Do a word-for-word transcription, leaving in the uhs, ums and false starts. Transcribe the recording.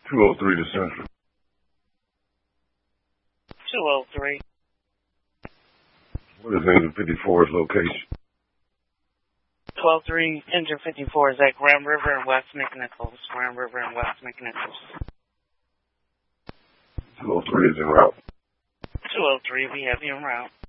two oh three to Central. two oh three. What is Engine fifty-four's location? twelve three Engine fifty-four is at Grand River and West McNichols. Grand River and West McNichols. two oh three is en route. two oh three, we have you en route.